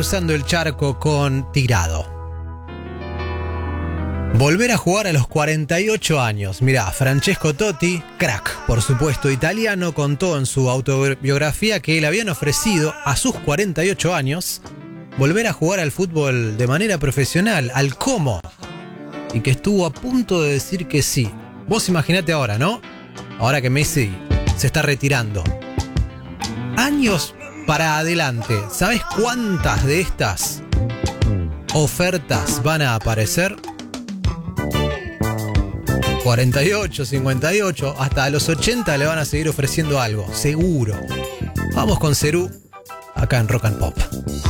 cruzando el charco con Tirado. Volver a jugar a los 48 años. Mirá, Francesco Totti, crack, por supuesto, italiano, contó en su autobiografía que le habían ofrecido a sus 48 años volver a jugar al fútbol de manera profesional, al Como, y que estuvo a punto de decir que sí. Vos imaginate ahora, ¿no? Ahora que Messi se está retirando. Años para adelante, ¿sabes cuántas de estas ofertas van a aparecer? 48, 58, hasta a los 80 le van a seguir ofreciendo algo, seguro. Vamos con Cerú, acá en Rock and Pop.